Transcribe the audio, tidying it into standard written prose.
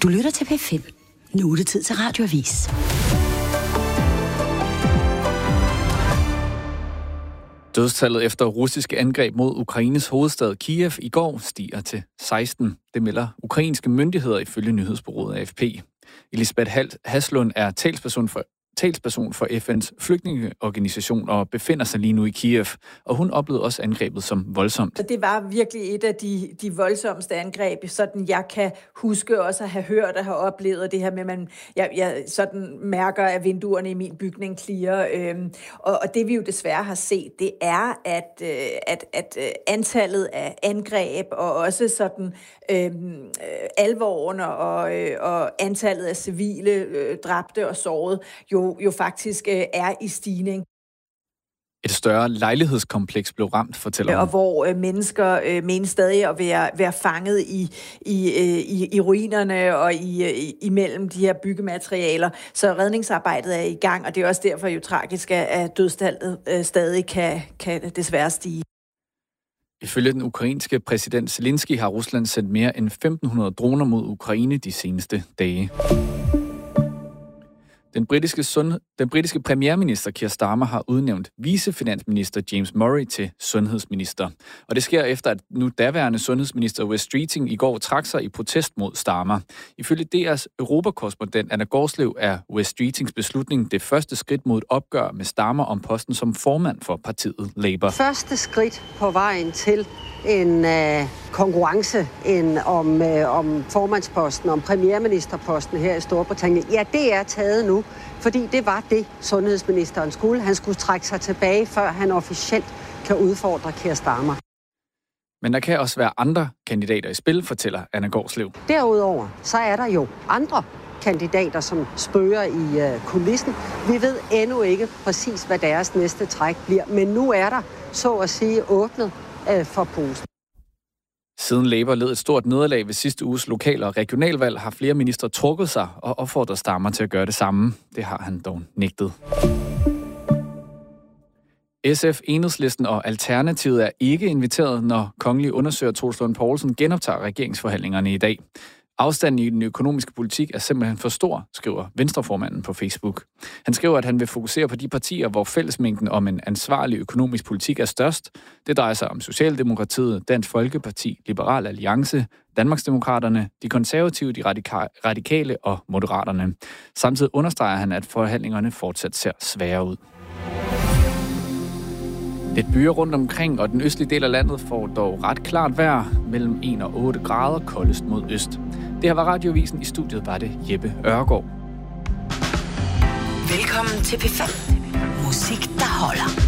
Du lytter til P5. Nu er det tid til Radioavis. Dødstallet efter russiske angreb mod Ukraines hovedstad Kiev i går stiger til 16. Det melder ukrainske myndigheder ifølge nyhedsbureauet AFP. Elisabeth Haslund er talsperson for FN's flygtningeorganisation og befinder sig lige nu i Kiev, og hun oplevede også angrebet som voldsomt. Det var virkelig et af de voldsomste angreb, sådan jeg kan huske også at have hørt og have oplevet det her med, at jeg sådan mærker, at vinduerne i min bygning klirrer. Og det vi jo desværre har set, det er, at antallet af angreb og også sådan alvoren og antallet af civile dræbte og sårede jo faktisk er i stigning. Et større lejlighedskompleks blev ramt, fortæller hun. Og hvor mennesker mener stadig at være fanget i ruinerne og imellem de her byggematerialer. Så redningsarbejdet er i gang, og det er også derfor jo tragisk, at dødstallet stadig kan desværre stige. Ifølge den ukrainske præsident Zelensky har Rusland sendt mere end 1.500 droner mod Ukraine de seneste dage. Den britiske premierminister Keir Starmer har udnævnt vicefinansminister James Murray til sundhedsminister. Og det sker efter, at nu daværende sundhedsminister Wes Streeting i går trak sig i protest mod Starmer. Ifølge DR's europakorrespondent Anna Gårdslev er Wes Streetings beslutning det første skridt mod et opgør med Starmer om posten som formand for partiet Labour. Første skridt på vejen til en konkurrence om formandsposten, om premierministerposten her i Storbritannien. Ja, det er taget nu, fordi det var det, sundhedsministeren skulle. Han skulle trække sig tilbage, før han officielt kan udfordre Keir Starmer. Men der kan også være andre kandidater i spil, fortæller Anna Gårdslev. Derudover, så er der jo andre kandidater, som spøger i kulissen. Vi ved endnu ikke præcis, hvad deres næste træk bliver, men nu er der, så at sige, åbnet for posen. Siden Labour led et stort nederlag ved sidste uges lokal- og regionalvalg, har flere ministre trukket sig og opfordret Starmer til at gøre det samme. Det har han dog nægtet. SF, Enhedslisten og Alternativet er ikke inviteret, når kongelig undersøger Troels Lund Poulsen genoptager regeringsforhandlingerne i dag. Afstanden i den økonomiske politik er simpelthen for stor, skriver Venstreformanden på Facebook. Han skriver, at han vil fokusere på de partier, hvor fællesmængden om en ansvarlig økonomisk politik er størst. Det drejer sig om Socialdemokratiet, Dansk Folkeparti, Liberal Alliance, Danmarksdemokraterne, de konservative, de radikale og Moderaterne. Samtidig understreger han, at forhandlingerne fortsat ser svære ud. Lidt byer rundt omkring, og den østlige del af landet får dog ret klart vejr, mellem 1 og 8 grader koldest mod øst. Det her var Radioavisen. I studiet var det Jeppe Ørgaard. Velkommen til P5. Musik, der holder.